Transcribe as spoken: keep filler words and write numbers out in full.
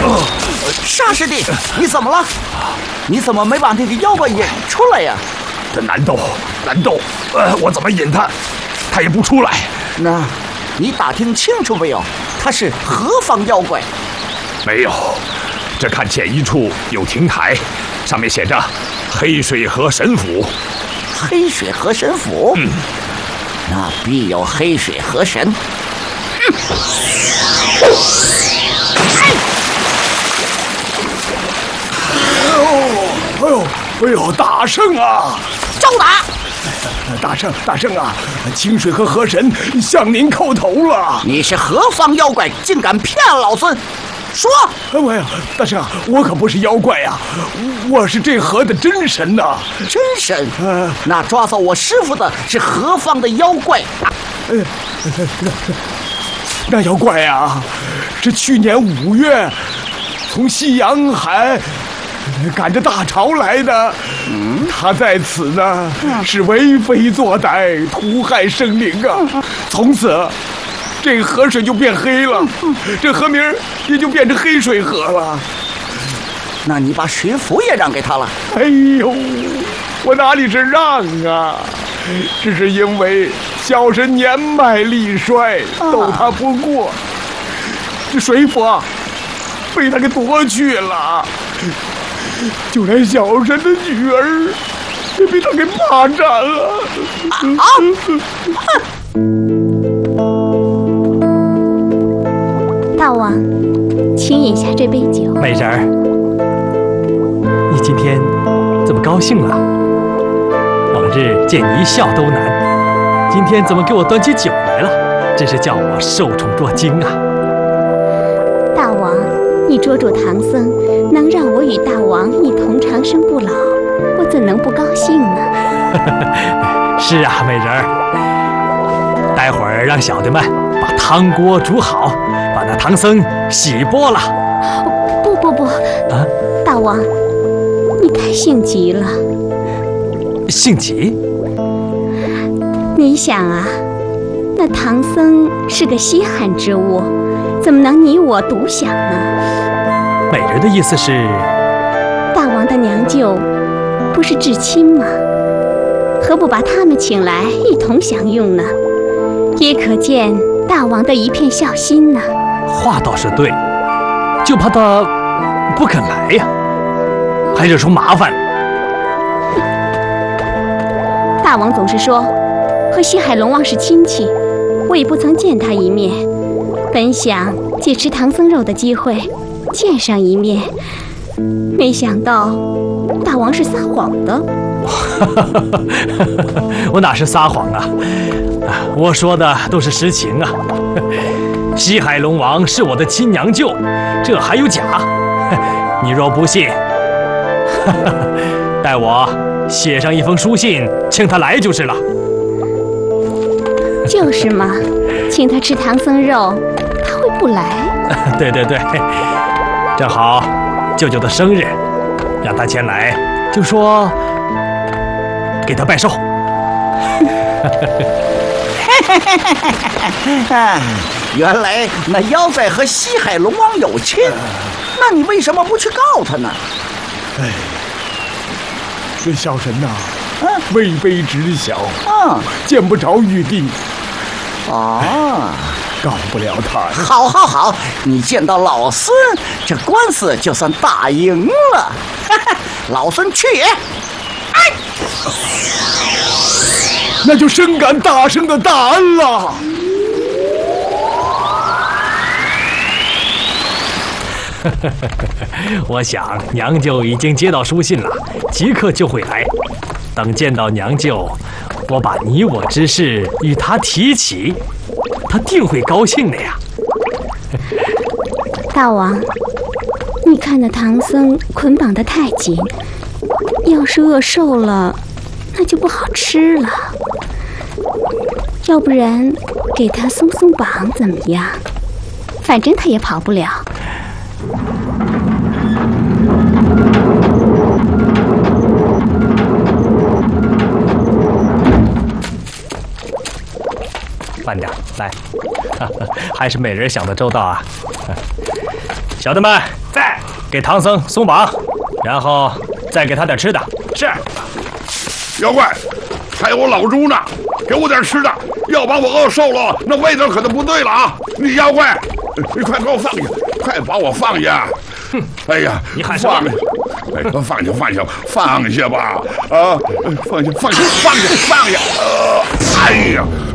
沙师弟，你怎么了？你怎么没把那个妖怪引出来呀？ 这难斗，难斗，呃，我怎么引他，他也不出来。 那，你打听清楚没有？他是何方妖怪？ 没有，这看见一处有亭台，上面写着“黑水河神府”。 黑水河神府？ 嗯， 那必有黑水河神。嗯， 哎呦，哎呦，哎呦，大圣啊！ 招打！ 大圣，大圣啊！清水河河神向您叩头了。 你是何方妖怪，竟敢骗老孙？说！ 哎呀，大圣，我可不是妖怪呀、啊，我是这河的真神呐、啊！ 真神？呃，那抓走我师傅的是何方的妖怪？ 呃，那妖怪啊，是去年五月从西洋海赶着大潮来的。嗯，他在此呢，是为非作歹，屠害生灵啊！从此，这河水就变黑了，这河名也就变成黑水河了。 那你把水符也让给他了？ 哎呦，我哪里是让啊？只是因为小神年迈力衰，斗他不过，这水符被他给夺去了。就连小神的女儿也被他给霸占了。 啊！ 大王，请饮下这杯酒。 美人儿，你今天怎么高兴了？往日见你一笑都难，今天怎么给我端起酒来了？真是叫我受宠若惊啊！ 大王，你捉住唐僧，能让我与大王一同长生不老，我怎能不高兴呢？ 是啊，美人儿，待会儿让小的们把汤锅煮好，把那唐僧洗剥了。 不不不，啊，大王，你太性急了。 性急？ 你想啊，那唐僧是个稀罕之物，怎么能你我独享呢？ 美人的意思是， 大王的娘舅不是至亲吗？何不把他们请来一同享用呢？也可见大王的一片孝心呢。 话倒是对，就怕他不肯来呀，还惹出麻烦。 大王总是说和西海龙王是亲戚，我也不曾见他一面，本想借吃唐僧肉的机会见上一面，没想到大王是撒谎的。 我哪是撒谎啊，我说的都是实情啊。西海龙王是我的亲娘舅，这还有假？你若不信，待我写上一封书信，请他来就是了。 就是嘛，请他吃唐僧肉，他会不来？ 对对对，正好舅舅的生日，让他前来，就说给他拜寿。 啊，原来那妖怪和西海龙王有亲，那你为什么不去告他呢？ 哎，这小神呐、啊，啊，位卑职小，啊，见不着玉帝， 啊， 告不了他。 好，好，好，你见到老孙，这官司就算打赢了。老孙去也。哎， 那就深感大圣的大恩了。 我想娘舅已经接到书信了，即刻就会来。等见到娘舅，我把你我之事与他提起，他定会高兴的呀。 大王，你看那唐僧捆绑得太紧，要是饿瘦了，那就不好吃了。要不然给他松松绑怎么样？反正他也跑不了。 慢点，来，还是美人想的周到啊！小的们，在， 给唐僧松绑，然后再给他点吃的。 是。妖怪，还有我老猪呢，给我点吃的，要把我饿瘦了，那味道可就不对了啊！你妖怪，你快给我放下，快把我放下！ 哼！ 哎呀， 你喊什么？ 哎，放下，放下，放下吧！啊，放下，放下，放下，放下！呃，哎呀！